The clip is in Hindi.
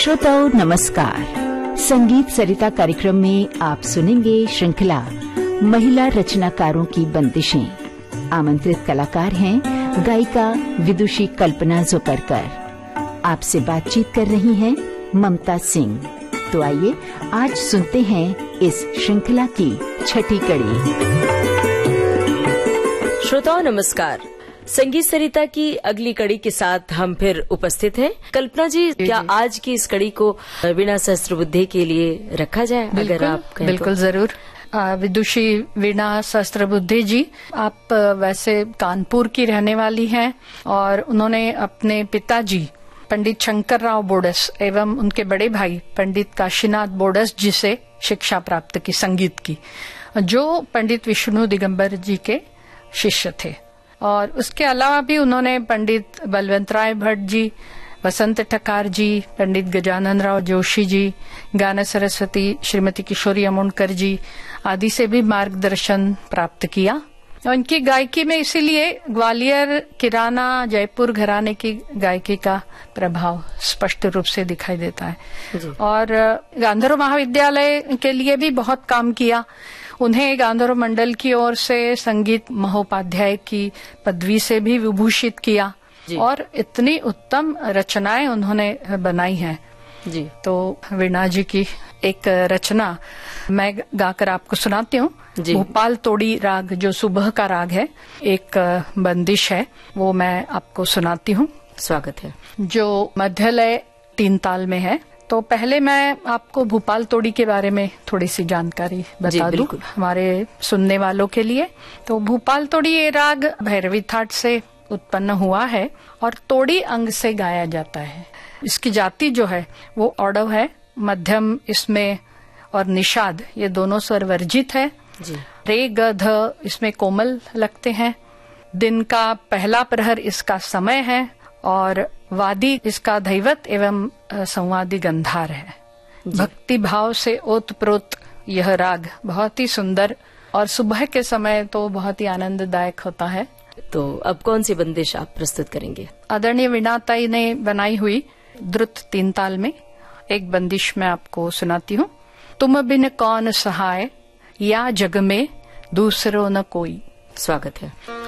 श्रोताओं नमस्कार। संगीत सरिता कार्यक्रम में आप सुनेंगे श्रृंखला महिला रचनाकारों की बंदिशें। आमंत्रित कलाकार हैं गायिका विदुषी कल्पना जोपरकर। आपसे बातचीत कर रही हैं ममता सिंह। तो आइए आज सुनते हैं इस श्रृंखला की छठी कड़ी। श्रोताओं नमस्कार। संगीत सरिता की अगली कड़ी के साथ हम फिर उपस्थित हैं। कल्पना जी, क्या आज की इस कड़ी को वीणा सहस्त्रबुद्धे के लिए रखा जाए? अगर आप कहें बिल्कुल जरूर। विदुषी वीणा सहस्त्रबुद्धे जी, आप वैसे कानपुर की रहने वाली हैं और उन्होंने अपने पिताजी पंडित शंकरराव बोडस एवं उनके बड़े भाई पंडित काशीनाथ बोडस जी से शिक्षा प्राप्त की संगीत की, जो पंडित विष्णु दिगंबर जी के शिष्य थे। और उसके अलावा भी उन्होंने पंडित बलवंतराय भट्ट जी, वसंत ठकार जी, पंडित गजानन राव जोशी जी, गाना सरस्वती श्रीमती किशोरी अमोणकर जी आदि से भी मार्गदर्शन प्राप्त किया। और इनकी गायकी में इसीलिए ग्वालियर, किराना, जयपुर घराने की गायकी का प्रभाव स्पष्ट रूप से दिखाई देता है। और गांधर्व महाविद्यालय के लिए भी बहुत काम किया। उन्हें गांधर्व मंडल की ओर से संगीत महोपाध्याय की पदवी से भी विभूषित किया और इतनी उत्तम रचनाएं उन्होंने बनाई हैं। जी, तो वीणा जी की एक रचना मैं गाकर आपको सुनाती हूँ। भोपाल तोड़ी राग, जो सुबह का राग है, एक बंदिश है, वो मैं आपको सुनाती हूँ। स्वागत है। जो मध्यलय 3 ताल में है। तो पहले मैं आपको भोपाल तोड़ी के बारे में थोड़ी सी जानकारी बता दूं हमारे सुनने वालों के लिए। तो भोपाल तोड़ी ये राग भैरवी थाट से उत्पन्न हुआ है और तोड़ी अंग से गाया जाता है। इसकी जाति जो है वो औडव है, मध्यम इसमें और निषाद ये दोनों स्वर वर्जित है। रे ग ध इसमें कोमल लगते हैं। दिन का पहला प्रहर इसका समय है और वादी इसका दैवत एवं संवादी गंधार है। भक्ति भाव से ओतप्रोत यह राग बहुत ही सुंदर और सुबह के समय तो बहुत ही आनंददायक होता है। तो अब कौन सी बंदिश आप प्रस्तुत करेंगे? आदरणीय वीणाताई ने बनाई हुई द्रुत 3 ताल में एक बंदिश मैं आपको सुनाती हूँ। तुम बिन कौन सहाय, या जग में दूसरो न कोई। स्वागत है।